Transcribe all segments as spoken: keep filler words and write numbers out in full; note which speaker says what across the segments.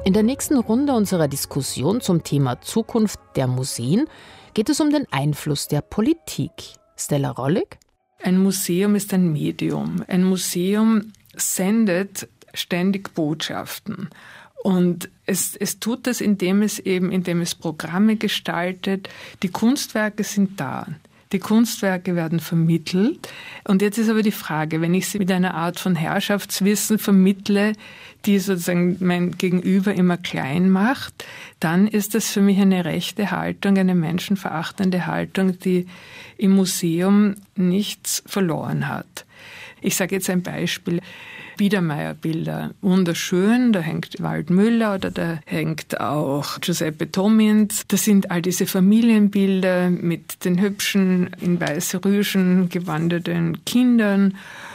Speaker 1: In der nächsten Runde unserer Diskussion zum Thema Zukunft der Museen geht es um den Einfluss der Politik. Stella Rollig?
Speaker 2: Ein Museum ist ein Medium. Ein Museum sendet ständig Botschaften. Und es, es tut das, indem es eben, indem es Programme gestaltet. Die Kunstwerke sind da. Die Kunstwerke werden vermittelt. Und jetzt ist aber die Frage, wenn ich sie mit einer Art von Herrschaftswissen vermittle, die sozusagen mein Gegenüber immer klein macht, dann ist das für mich eine rechte Haltung, eine menschenverachtende Haltung, die im Museum nichts verloren hat. Ich sage jetzt ein Beispiel. Biedermeier-Bilder, wunderschön, da hängt Waldmüller oder da hängt auch Giuseppe Tomins. Das sind all diese Familienbilder mit den hübschen, in weiße Rüschen gewanderten Kindern.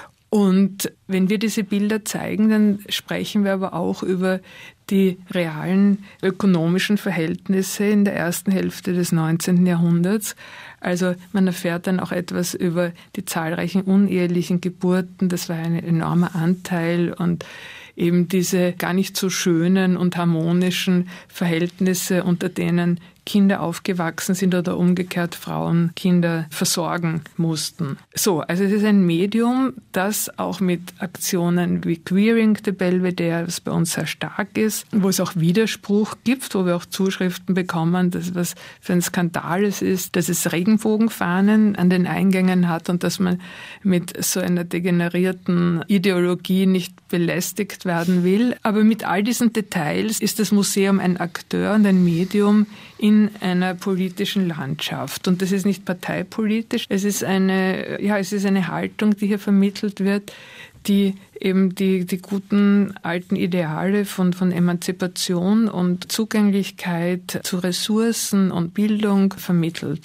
Speaker 2: Und wenn wir diese Bilder zeigen, dann sprechen wir aber auch über die realen ökonomischen Verhältnisse in der ersten Hälfte des neunzehnten Jahrhunderts. Also man erfährt dann auch etwas über die zahlreichen unehelichen Geburten. Das war ein enormer Anteil und eben diese gar nicht so schönen und harmonischen Verhältnisse, unter denen Kinder aufgewachsen sind oder umgekehrt Frauen Kinder versorgen mussten. So, also es ist ein Medium, das auch mit Aktionen wie Queering the Belvedere, was bei uns sehr stark ist, wo es auch Widerspruch gibt, wo wir auch Zuschriften bekommen, dass was für ein Skandal es ist, dass es Regenbogenfahnen an den Eingängen hat und dass man mit so einer degenerierten Ideologie nicht belästigt werden will. Aber mit all diesen Details ist das Museum ein Akteur und ein Medium in einer politischen Landschaft. Und das ist nicht parteipolitisch, es ist eine, ja, es ist eine Haltung, die hier vermittelt wird, die eben die, die guten alten Ideale von, von Emanzipation und Zugänglichkeit zu Ressourcen und Bildung vermittelt.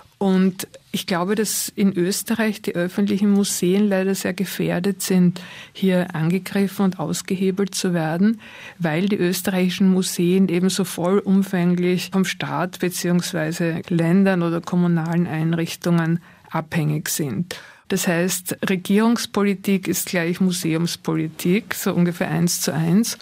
Speaker 2: Und ich glaube, dass in Österreich die öffentlichen Museen leider sehr gefährdet sind, hier angegriffen und ausgehebelt zu werden, weil die österreichischen Museen eben so vollumfänglich vom Staat bzw. Ländern oder kommunalen Einrichtungen abhängig sind. Das heißt, Regierungspolitik ist gleich Museumspolitik, so ungefähr eins zu eins.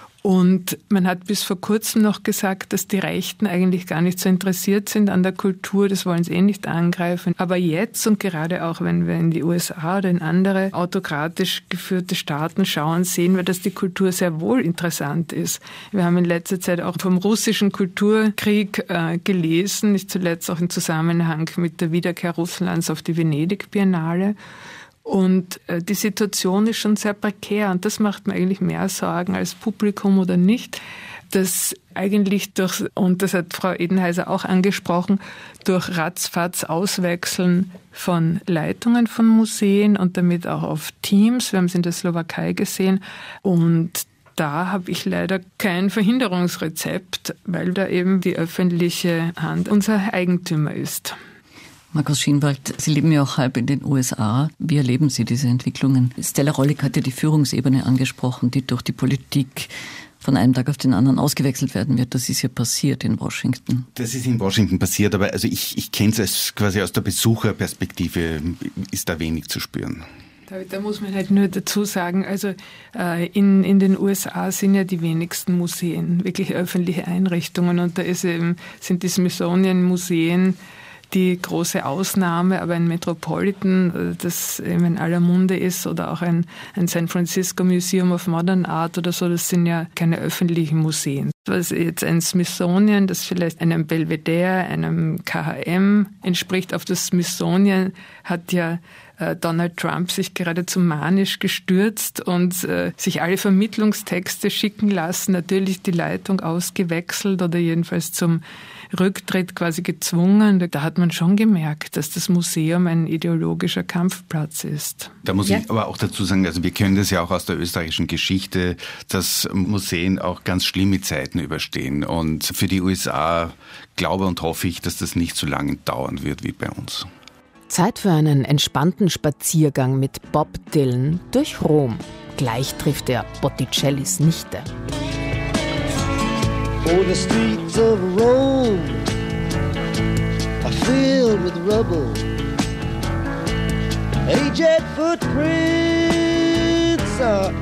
Speaker 2: Und man hat bis vor kurzem noch gesagt, dass die Rechten eigentlich gar nicht so interessiert sind an der Kultur, das wollen sie eh nicht angreifen. Aber jetzt und gerade auch, wenn wir in die U S A oder in andere autokratisch geführte Staaten schauen, sehen wir, dass die Kultur sehr wohl interessant ist. Wir haben in letzter Zeit auch vom russischen Kulturkrieg äh, gelesen, nicht zuletzt auch im Zusammenhang mit der Wiederkehr Russlands auf die Venedig-Biennale. Und die Situation ist schon sehr prekär und das macht mir eigentlich mehr Sorgen als Publikum oder nicht, dass eigentlich durch, und das hat Frau Edenheiser auch angesprochen, durch ratzfatz Auswechseln von Leitungen von Museen und damit auch auf Teams, wir haben es in der Slowakei gesehen, und da habe ich leider kein Verhinderungsrezept, weil da eben die öffentliche Hand unser Eigentümer ist.
Speaker 3: Markus Schienwald, Sie leben ja auch halb in den U S A. Wie erleben Sie diese Entwicklungen? Stella Rollig hat ja die Führungsebene angesprochen, die durch die Politik von einem Tag auf den anderen ausgewechselt werden wird. Das ist ja passiert in Washington.
Speaker 4: Das ist in Washington passiert, aber also ich, ich kenne es quasi aus der Besucherperspektive, ist da wenig zu spüren.
Speaker 2: Da muss man halt nur dazu sagen, also äh, in, in den U S A sind ja die wenigsten Museen wirklich öffentliche Einrichtungen und da ist eben, sind die Smithsonian-Museen die große Ausnahme, aber ein Metropolitan, das eben in aller Munde ist, oder auch ein, ein San Francisco Museum of Modern Art oder so, das sind ja keine öffentlichen Museen. Was jetzt ein Smithsonian, das vielleicht einem Belvedere, einem K H M entspricht, auf das Smithsonian hat ja Donald Trump sich geradezu manisch gestürzt und äh, sich alle Vermittlungstexte schicken lassen, natürlich die Leitung ausgewechselt oder jedenfalls zum Rücktritt quasi gezwungen. Da hat man schon gemerkt, dass das Museum ein ideologischer Kampfplatz ist.
Speaker 4: Da muss ja. ich aber auch dazu sagen, also wir kennen das ja auch aus der österreichischen Geschichte, dass Museen auch ganz schlimme Zeiten überstehen. Und für die U S A glaube und hoffe ich, dass das nicht so lange dauern wird wie bei uns.
Speaker 1: Zeit für einen entspannten Spaziergang mit Bob Dylan durch Rom. Gleich trifft er Botticellis Nichte.
Speaker 5: Oh, the streets of Rome are filled with rubble. Aged footprints are